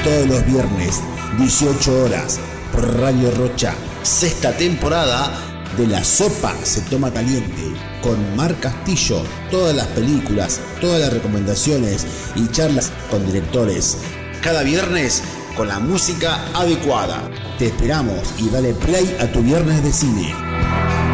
todos los viernes, 18 horas, por Radio Rocha. Sexta temporada de La Sopa se Toma Caliente, con Mar Castillo. Todas las películas, todas las recomendaciones y charlas con directores. Cada viernes con la música adecuada. Te esperamos y dale play a tu viernes de cine.